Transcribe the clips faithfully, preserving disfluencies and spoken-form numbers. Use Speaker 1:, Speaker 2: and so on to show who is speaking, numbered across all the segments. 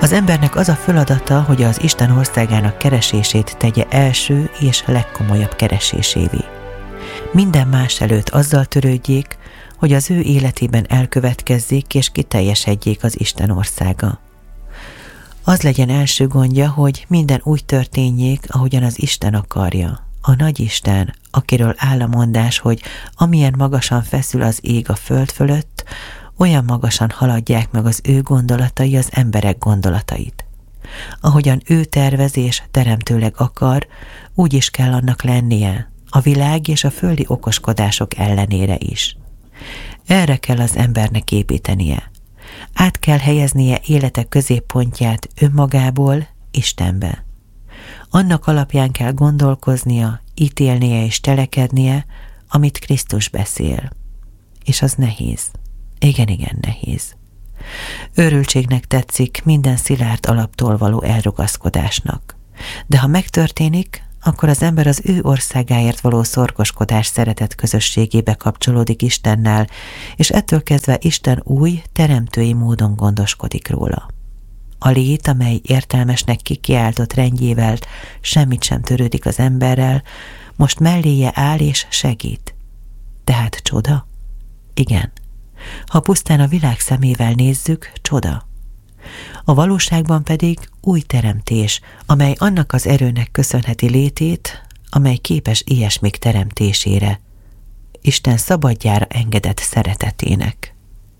Speaker 1: Az embernek az a feladata, hogy az Isten országának keresését tegye első és legkomolyabb keresésévé. Minden más előtt azzal törődjék, hogy az ő életében elkövetkezzék és kiteljesedjék az Isten országa. Az legyen első gondja, hogy minden úgy történjék, ahogyan az Isten akarja. A Nagyisten, akiről áll a mondás, hogy amilyen magasan feszül az ég a föld fölött, olyan magasan haladják meg az ő gondolatai az emberek gondolatait. Ahogyan ő tervez és teremtőleg akar, úgy is kell annak lennie, a világ és a földi okoskodások ellenére is. Erre kell az embernek építenie. Át kell helyeznie élete középpontját önmagából Istenbe. Annak alapján kell gondolkoznia, ítélnie és cselekednie, amit Krisztus beszél. És az nehéz. Igen, igen, nehéz. Őrültségnek tetszik minden szilárd alaptól való elrugaszkodásnak. De ha megtörténik, akkor az ember az ő országáért való szorgoskodás szeretet közösségébe kapcsolódik Istennel, és ettől kezdve Isten új, teremtői módon gondoskodik róla. A lét, amely értelmesnek kikiáltott rendjével semmit sem törődik az emberrel, most melléje áll és segít. Tehát csoda? Igen. Ha pusztán a világ szemével nézzük, csoda. A valóságban pedig új teremtés, amely annak az erőnek köszönheti létét, amely képes ilyesmik teremtésére, Isten szabadjára engedett szeretetének.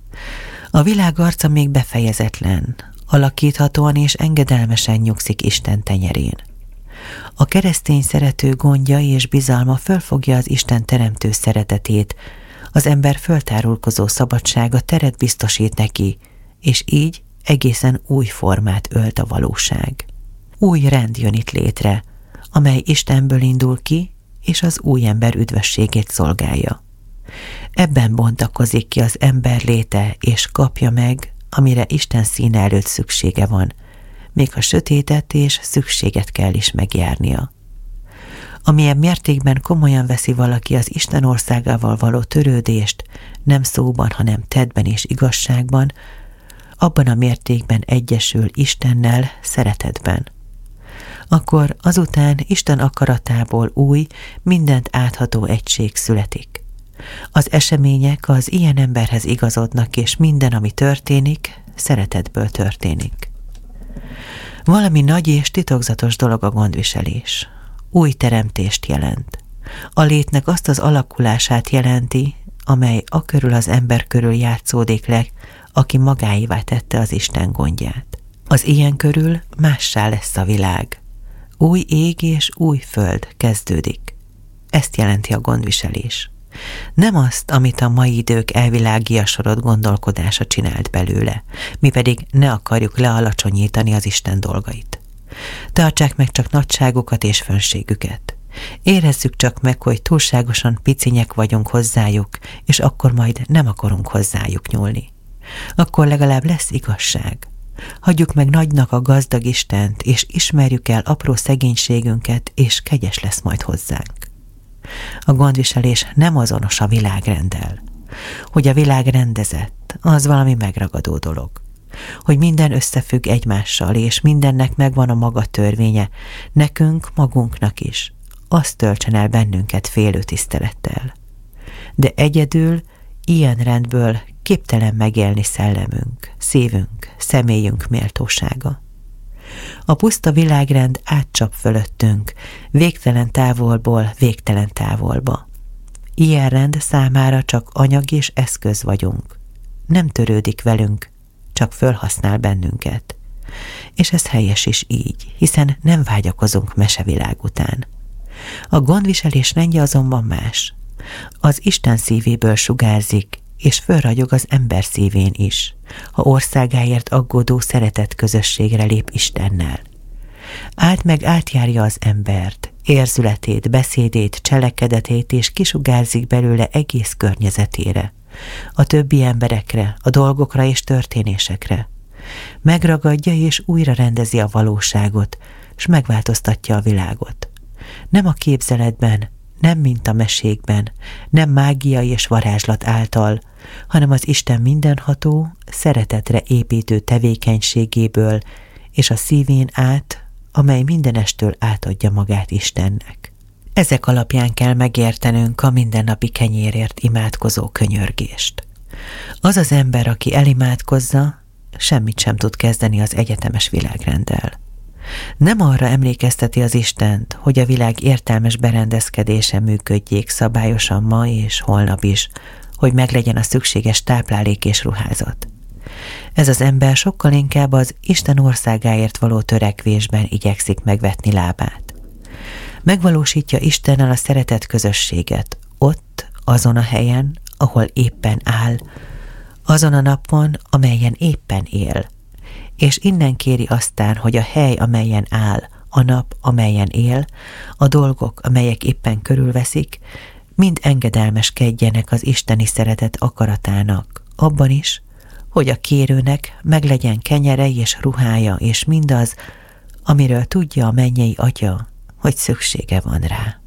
Speaker 1: A világ arca még befejezetlen, alakíthatóan és engedelmesen nyugszik Isten tenyerén. A keresztény szerető gondja és bizalma fölfogja az Isten teremtő szeretetét, az ember föltárulkozó szabadsága teret biztosít neki, és így egészen új formát ölt a valóság. Új rend jön itt létre, amely Istenből indul ki, és az új ember üdvösségét szolgálja. Ebben bontakozik ki az ember léte, és kapja meg, amire Isten színe előtt szüksége van, még a sötétet és szükséget kell is megjárnia. Amilyen mértékben komolyan veszi valaki az Isten országával való törődést, nem szóban, hanem tettben és igazságban, abban a mértékben egyesül Istennel szeretetben. Akkor azután Isten akaratából új, mindent átható egység születik. Az események az ilyen emberhez igazodnak, és minden, ami történik, szeretetből történik. Valami nagy és titokzatos dolog a gondviselés. Új teremtést jelent. A létnek azt az alakulását jelenti, amely akörül az ember körül játszódik le, aki magáévá tette az Isten gondját. Az ilyen körül mássá lesz a világ. Új ég és új föld kezdődik. Ezt jelenti a gondviselés. Nem azt, amit a mai idők elvilágiasodott gondolkodása csinált belőle, mi pedig ne akarjuk lealacsonyítani az Isten dolgait. Tartsák meg csak nagyságukat és fönségüket. Érezzük csak meg, hogy túlságosan picinyek vagyunk hozzájuk, és akkor majd nem akarunk hozzájuk nyúlni. Akkor legalább lesz igazság. Hagyjuk meg nagynak a gazdag Istent, és ismerjük el apró szegénységünket, és kegyes lesz majd hozzánk. A gondviselés nem azonos a világrenddel. Hogy a világ rendezett, az valami megragadó dolog. Hogy minden összefügg egymással, és mindennek megvan a maga törvénye, nekünk, magunknak is. Azt töltsen el bennünket félő tisztelettel. De egyedül, ilyen rendből képtelen megélni szellemünk, szívünk, személyünk méltósága. A puszta világrend átcsap fölöttünk, végtelen távolból végtelen távolba. Ilyen rend számára csak anyag és eszköz vagyunk. Nem törődik velünk, csak fölhasznál bennünket. És ez helyes is így, hiszen nem vágyakozunk mesevilág után. A gondviselés rendje azonban más. Az Isten szívéből sugárzik, és fölragyog az ember szívén is, ha országáért aggódó szeretet közösségre lép Istennel. Át meg átjárja az embert, érzületét, beszédét, cselekedetét, és kisugárzik belőle egész környezetére, a többi emberekre, a dolgokra és történésekre. Megragadja és újra rendezi a valóságot, s megváltoztatja a világot. Nem a képzeletben, nem mint a mesékben, nem mágia és varázslat által, hanem az Isten mindenható, szeretetre építő tevékenységéből és a szívén át, amely mindenestől átadja magát Istennek. Ezek alapján kell megértenünk a mindennapi kenyérért imádkozó könyörgést. Az az ember, aki elimádkozza, semmit sem tud kezdeni az egyetemes világrenddel. Nem arra emlékezteti az Istent, hogy a világ értelmes berendezkedése működjék szabályosan ma és holnap is, hogy meglegyen a szükséges táplálék és ruházat. Ez az ember sokkal inkább az Isten országáért való törekvésben igyekszik megvetni lábát. Megvalósítja Istennel a szeretet közösséget, ott, azon a helyen, ahol éppen áll, azon a napon, amelyen éppen él, és innen kéri aztán, hogy a hely, amelyen áll, a nap, amelyen él, a dolgok, amelyek éppen körülveszik, mind engedelmeskedjenek az isteni szeretet akaratának, abban is, hogy a kérőnek meglegyen kenyere és ruhája, és mindaz, amiről tudja a mennyei Atya, hogy szüksége van rá.